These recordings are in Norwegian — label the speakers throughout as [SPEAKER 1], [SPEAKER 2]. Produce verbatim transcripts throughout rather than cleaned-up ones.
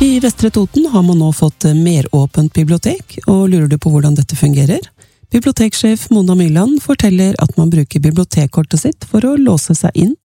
[SPEAKER 1] I Vestre Toten har man nå fått meråpent bibliotek, og lurer du på hvordan dette fungerer? Biblioteksjef Mona Myrland forteller at man bruker bibliotekkortet sitt for å låse seg inn.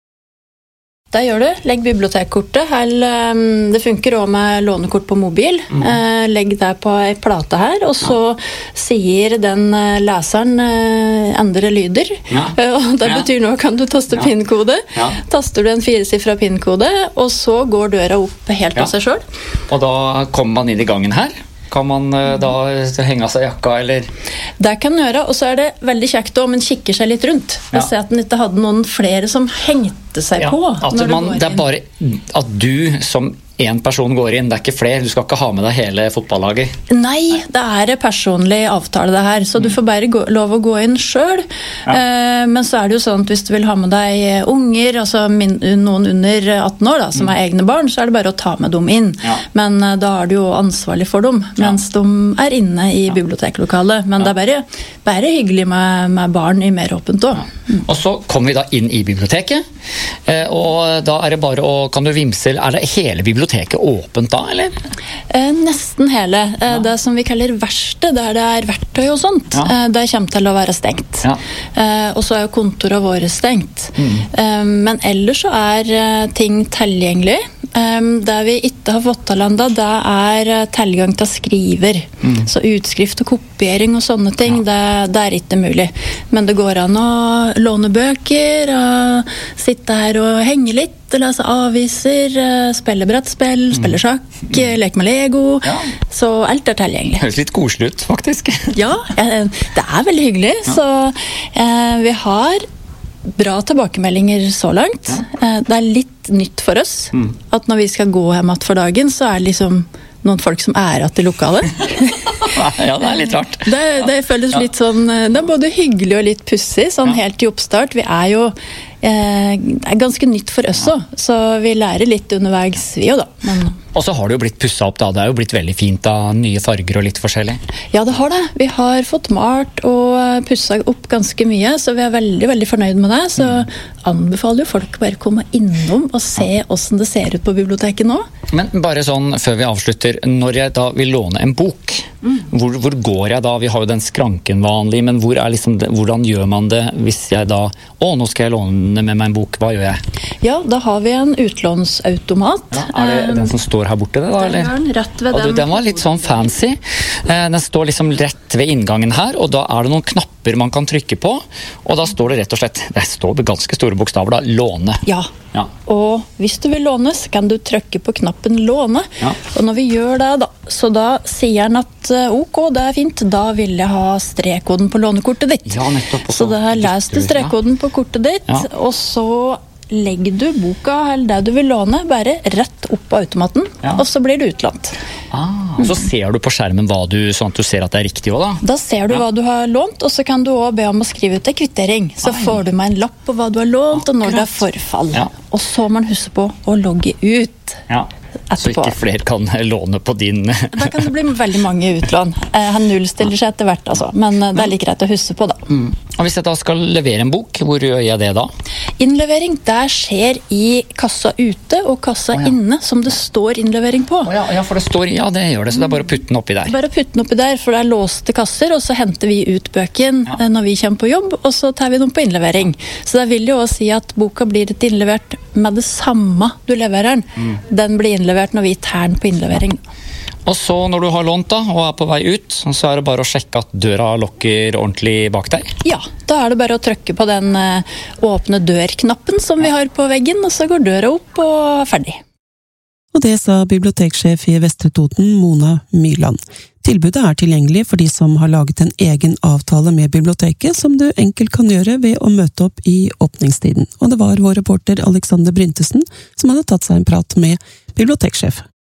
[SPEAKER 2] Det gjør du. Legg bibliotekkortet. Her, det funker også med lånekort på mobil. Mm. Legg det på en plate her, og så ja. Sier den leseren endre lyder. Ja. Og det ja. Betyr nå kan du taste ja. Pin-kode. Ja. Taster du en firesifra pin-kode, og så går døra opp helt ja. Av seg selv.
[SPEAKER 3] Og da kommer man inn i gangen her. Kan man da henge av seg jakka, eller?
[SPEAKER 2] Det kan man gjøre, og så er det veldig kjekt om man kikker seg litt rundt. Ja. Og ser at den ikke hadde noen flere som hengte seg ja. På.
[SPEAKER 3] At man, det er bare at du som en person går inn, det er ikke flere, du skal ikke ha med deg hele fotballaget.
[SPEAKER 2] Nei, det er en personlig avtale det her, så du får bare gå, lov å gå inn selv. Ja. Eh, men så er det jo sånn at hvis du vil ha med deg unger, altså min, noen under atten år da, som mm. er egne barn, så er det bare å ta med dem inn. Ja. Men eh, da er du jo ansvarlig for dem, mens ja. De er inne i ja. Biblioteklokalet. Men ja. Det er bare, bare hyggelig med, med barn i meråpent også. Ja. Mm.
[SPEAKER 3] Og så kommer vi da inn i biblioteket, eh, og da er det bare å, kan du vimse, er det hele biblioteket åpent da, eller?
[SPEAKER 2] Eh, nesten hele. Eh, ja. Det som vi kaller verksted, der det er verktøy og sånt, ja. eh, det kommer til å være stengt. Ja. Eh, og så er jo kontoret våre stengt. Mm. Eh, men ellers så er eh, ting tilgjengelig. Eh, det vi ikke har fått til enda, det er eh, tilgang til skriver. Mm. Så utskrift og kopiering og sånne ting, ja. det, det er ikke mulig. Men det går an å låne bøker, og sitte her og henge litt, lese aviser, spille brettspill, spille sjakk, mm. leke med Lego. Ja. Så alt er tilgjengelig.
[SPEAKER 3] Det høres litt koselig ut, faktisk.
[SPEAKER 2] Ja, det er veldig hyggelig. Ja. Så eh, vi har bra tilbakemeldinger så langt. Ja. Eh, det er litt nytt for oss, mm. at når vi skal gå hjem for dagen, så er det liksom noen folk som er at i lokalet.
[SPEAKER 3] Ja, det er litt rart.
[SPEAKER 2] Det, det føles ja. Litt sånn, det er både hyggelig og litt pussig, sånn ja. Helt i oppstart. Vi er jo eh, det er ganske nytt for oss også, så vi lærer litt underveis vi jo da. Men
[SPEAKER 3] og så har det jo blitt pusset opp da, det er jo blitt veldig fint da, nye farger og litt forskjellig.
[SPEAKER 2] Ja, det har det. Vi har fått malt og pusset opp ganske mye, så vi er veldig, veldig fornøyd med det. Så mm. anbefaler jo folk bare å komme innom og se hvordan det ser ut på biblioteket nå.
[SPEAKER 3] Men bare sånn, før vi avslutter, når jeg da vil låne en bok, mm. hvor, hvor går jeg da? Vi har jo den skranken vanlig, men hvor er liksom det, hvordan gjør man det hvis jeg da, å, nå skal jeg låne med meg en bok, hva gjør jeg?
[SPEAKER 2] Ja, da har vi en utlånsautomat. Ja,
[SPEAKER 3] er det den som står her borte det da, eller?
[SPEAKER 2] Den, rett ved den.
[SPEAKER 3] Den var litt sånn fancy. Den står liksom rett ved inngangen her, og da er det noen knapper man kan trykke på, og da står det rett og slett, det står ganske store bokstaver da, låne.
[SPEAKER 2] Ja, ja. Og hvis du vil låne, så kan du trykke på knappen låne, ja. Og når vi gjør det da, så da sier den at ok, det er fint, da vil jeg ha strekkoden på lånekortet ditt.
[SPEAKER 3] Ja, nettopp.
[SPEAKER 2] Så da leser du strekkoden på kortet ditt, ja. Og så legger du boka eller det du vil låne bare rett opp på automaten, ja. Og så blir det utlånt.
[SPEAKER 3] Ah, så ser du på skjermen hva du, sånn at du ser at det er riktig også da?
[SPEAKER 2] Da ser du ja. Hva du har lånt, og så kan du også be om å skrive ut en kvittering. Så Ai. Får du med en lapp på hva du har lånt, akkurat. Og når det er forfall. Ja. Og så må man huske på å logge ut.
[SPEAKER 3] Ja. Etterpå. Så ikke flere kan låne på din.
[SPEAKER 2] Da kan det bli veldig mange utlån. Han nullstiller seg etter hvert, altså. Men det er like greit å huske på da.
[SPEAKER 3] Mm. Og hvis jeg da skal levere en bok, hvor gjør jeg det da?
[SPEAKER 2] Innlevering, der skjer i kassa ute og kassa oh, ja. Inne, som det står innlevering på.
[SPEAKER 3] Oh, ja, ja, for det står, ja det gjør det, så det er bare å putte den oppi der.
[SPEAKER 2] Bare å putte den oppi der, for det er låste kasser, og så henter vi ut bøken ja. Når vi kommer på jobb, og så tar vi den på innlevering. Så det vil jo også si at boka blir et innlevert med det samme du leverer den. Mm. Den blir innlevert når vi tar den på innlevering.
[SPEAKER 3] Og så når du har lånt da, og er på vei ut, så er det bare å sjekke at døra lukker ordentlig bak deg?
[SPEAKER 2] Ja, da er det bare å trykke på den uh, åpne dør-knappen som vi har på veggen, og så går døra opp og ferdig.
[SPEAKER 1] Og det sa biblioteksjef i Vestre Toten, Mona Myrland. Tilbudet er tilgjengelig for de som har laget en egen avtale med biblioteket, som du enkelt kan gjøre ved å møte opp i åpningstiden. Og det var vår reporter Alexander Bryntesen som hadde tatt seg en prat med biblioteksjef.